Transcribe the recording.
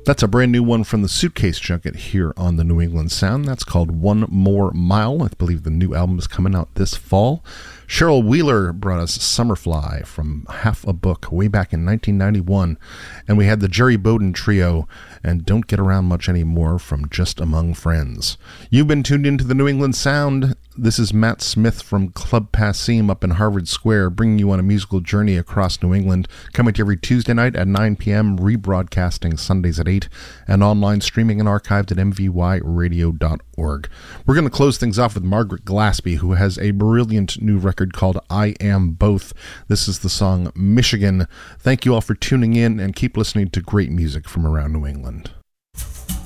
That's a brand new one from the Suitcase Junket here on the New England Sound. That's called One More Mile. I believe the new album is coming out this fall. Cheryl Wheeler brought us Summerfly from Half a Book way back in 1991. And we had the Jerry Bowden Trio and Don't Get Around Much Anymore from Just Among Friends. You've been tuned into the New England Sound. This is Matt Smith from Club Passim up in Harvard Square, bringing you on a musical journey across New England, coming to you every Tuesday night at 9 p.m., rebroadcasting Sundays at 8, and online streaming and archived at mvyradio.org. We're going to close things off with Margaret Glaspie, who has a brilliant new record called I Am Both. This is the song Michigan. Thank you all for tuning in, and keep listening to great music from around New England.